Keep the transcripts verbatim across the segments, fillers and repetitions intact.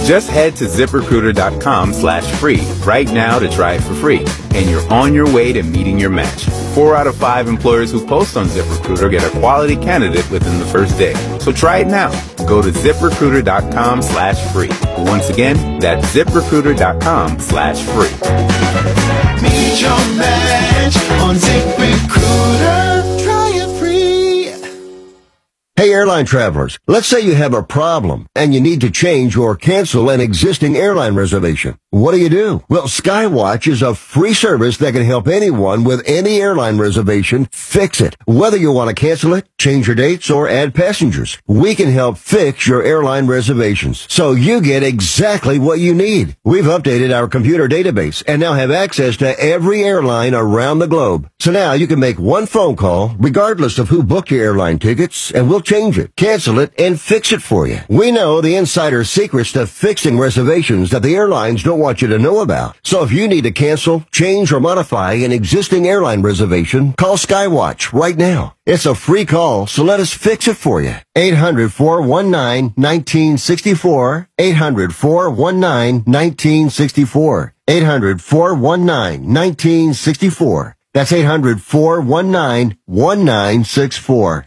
Just head to ZipRecruiter.com slash free right now to try it for free, and you're on your way to meeting your match. Four out of five employers who post on ZipRecruiter get a quality candidate within the first day. So try it now. Go to ZipRecruiter.com slash free. Once again, that's ZipRecruiter.com slash free. Meet your match on ZipRecruiter. Try it free. Hey, airline travelers, let's say you have a problem and you need to change or cancel an existing airline reservation. What do you do? Well, Skywatch is a free service that can help anyone with any airline reservation fix it. Whether you want to cancel it, change your dates, or add passengers, we can help fix your airline reservations so you get exactly what you need. We've updated our computer database and now have access to every airline around the globe. So now you can make one phone call regardless of who booked your airline tickets, and we'll change it, cancel it, and fix it for you. We know the insider secrets to fixing reservations that the airlines don't want you to know about. So if you need to cancel, change, or modify an existing airline reservation, call Skywatch right now. It's a free call, so let us fix it for you. eight hundred, four one nine, one nine six four. eight hundred, four one nine, one nine six four. eight hundred, four one nine, one nine six four. That's eight hundred, four one nine, one nine six four.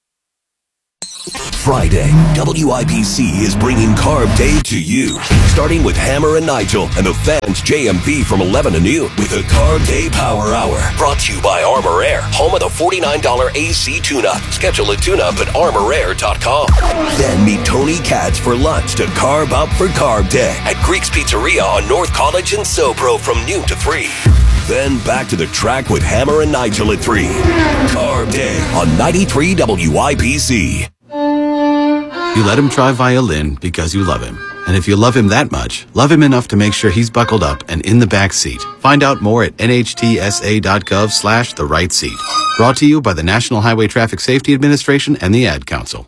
Friday, W I B C is bringing Carb Day to you. Starting with Hammer and Nigel and the Fans J M V from eleven to noon with a Carb Day Power Hour. Brought to you by Armor Air, home of the forty-nine dollars A C tune-up. Schedule a tune-up at armor air dot com. Then meet Tony Katz for lunch to carb up for Carb Day at Greek's Pizzeria on North College and Sopro from noon to three. Then back to the track with Hammer and Nigel at three. Carb Day on ninety-three W I B C. You let him try violin because you love him. And if you love him that much, love him enough to make sure he's buckled up and in the back seat. Find out more at nhtsa.gov slash the right seat. Brought to you by the National Highway Traffic Safety Administration and the Ad Council.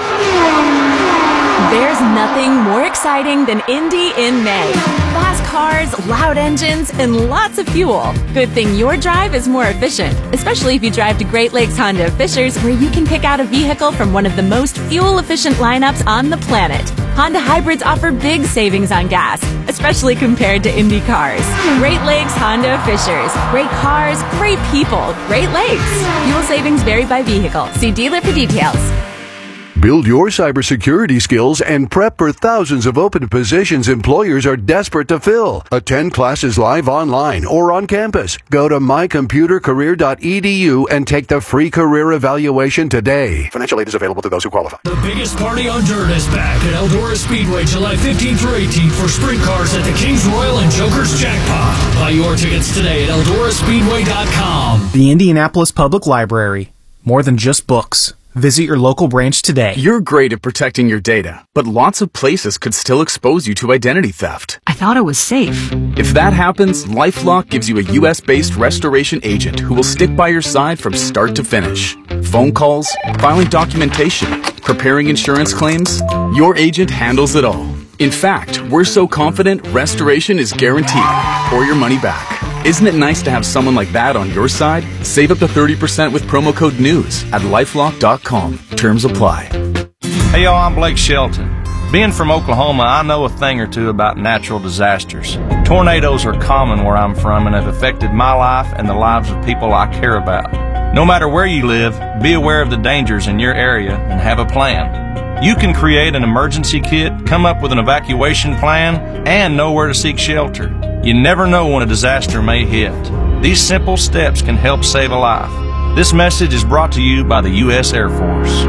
There's nothing more exciting than Indy in May. Fast cars, loud engines, and lots of fuel. Good thing your drive is more efficient, especially if you drive to Great Lakes Honda of Fishers, where you can pick out a vehicle from one of the most fuel-efficient lineups on the planet. Honda hybrids offer big savings on gas, especially compared to Indy cars. Great Lakes Honda of Fishers. Great cars, great people, Great Lakes. Fuel savings vary by vehicle. See dealer for details. Build your cybersecurity skills and prep for thousands of open positions employers are desperate to fill. Attend classes live online or on campus. Go to my computer career dot e d u and take the free career evaluation today. Financial aid is available to those who qualify. The biggest party on dirt is back at Eldora Speedway July fifteenth through eighteenth for sprint cars at the Kings Royal and Joker's Jackpot. Buy your tickets today at eldora speedway dot com. The Indianapolis Public Library. More than just books. Visit your local branch today. You're great at protecting your data, but lots of places could still expose you to identity theft. I thought it was safe. If that happens, LifeLock gives you a U S-based restoration agent who will stick by your side from start to finish. Phone calls, filing documentation, preparing insurance claims, your agent handles it all. In fact, we're so confident restoration is guaranteed or your money back. Isn't it nice to have someone like that on your side? Save up to thirty percent with promo code NEWS at lifelock dot com. Terms apply. Hey y'all, I'm Blake Shelton. Being from Oklahoma, I know a thing or two about natural disasters. Tornadoes are common where I'm from and have affected my life and the lives of people I care about. No matter where you live, be aware of the dangers in your area and have a plan. You can create an emergency kit, come up with an evacuation plan, and know where to seek shelter. You never know when a disaster may hit. These simple steps can help save a life. This message is brought to you by the U S Air Force.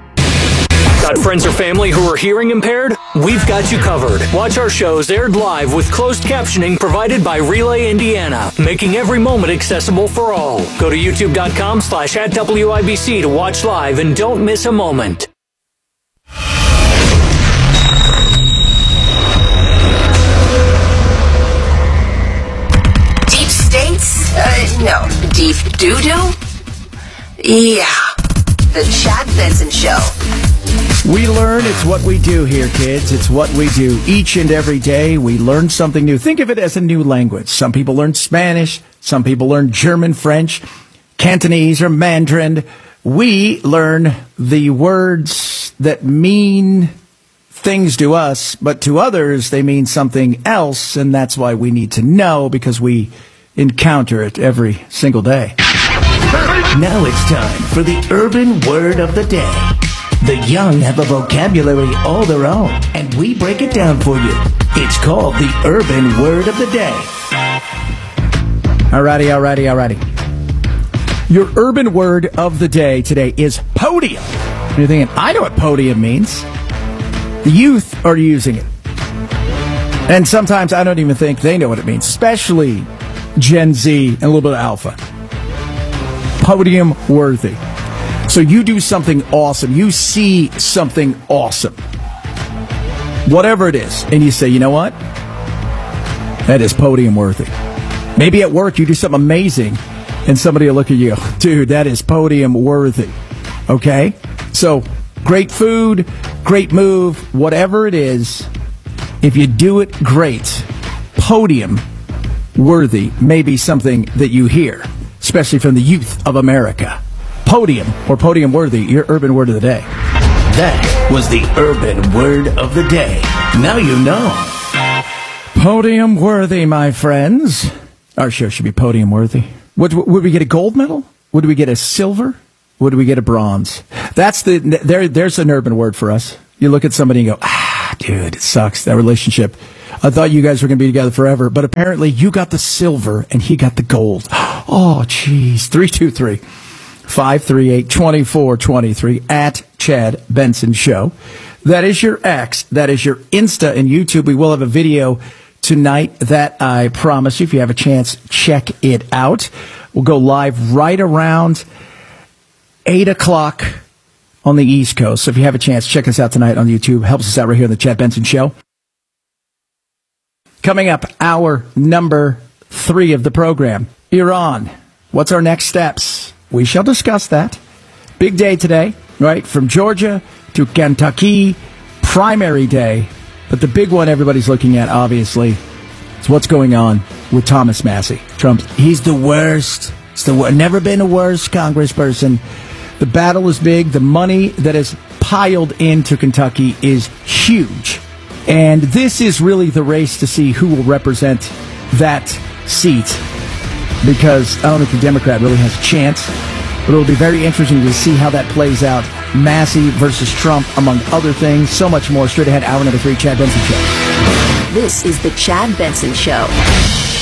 Got friends or family who are hearing impaired? We've got you covered. Watch our shows aired live with closed captioning provided by Relay Indiana, making every moment accessible for all. Go to youtube dot com slash at W I B C to watch live and don't miss a moment. Deep states? Uh, no. Deep doo-doo? Yeah. The Chad Benson Show. We learn, it's what we do here, kids. It's what we do each and every day. We learn something new. Think of it as a new language. Some people learn Spanish. Some people learn German, French, Cantonese, or Mandarin. We learn the words that mean things to us, but to others, they mean something else, and that's why we need to know, because we encounter it every single day. Now it's time for the urban word of the day. The young have a vocabulary all their own, and we break it down for you. It's called the urban word of the day. Alrighty, alrighty, alrighty. Your urban word of the day today is podium. You're thinking, I know what podium means. The youth are using it. And sometimes I don't even think they know what it means, especially Gen Z and a little bit of alpha. Podium worthy. So you do something awesome. You see something awesome. Whatever it is. And you say, you know what? That is podium worthy. Maybe at work you do something amazing and somebody will look at you, dude, that is podium worthy. Okay? So, great food, great move, whatever it is, if you do it great, podium worthy may be something that you hear, especially from the youth of America. Podium or podium worthy, your urban word of the day. That was the urban word of the day. Now you know. Podium worthy, my friends. Our show should be podium worthy. Would, would we get a gold medal? Would we get a silver? Would we get a bronze? That's the there. There's an urban word for us. You look at somebody and go, ah, dude, it sucks, that relationship. I thought you guys were going to be together forever, but apparently you got the silver and he got the gold. Oh, jeez. three two three, five three eight, two four two three at Chad Benson Show. That is your X. That is your Insta and YouTube. We will have a video tonight that I promise you, if you have a chance, check it out. We'll go live right around eight o'clock on the East Coast. So if you have a chance, check us out tonight on YouTube. Helps us out right here on the Chad Benson Show. Coming up, hour number three of the program. Iran. What's our next steps? We shall discuss that. Big day today, right? From Georgia to Kentucky. Primary day. But the big one everybody's looking at, obviously, is what's going on with Thomas Massie. Trump, he's the worst. It's the wor- never been a worse congressperson. The battle is big. The money that is piled into Kentucky is huge. And this is really the race to see who will represent that seat. Because I don't think the Democrat really has a chance. But it'll be very interesting to see how that plays out. Massie versus Trump, among other things. So much more. Straight ahead, hour number three, Chad Benson Show. This is the Chad Benson Show.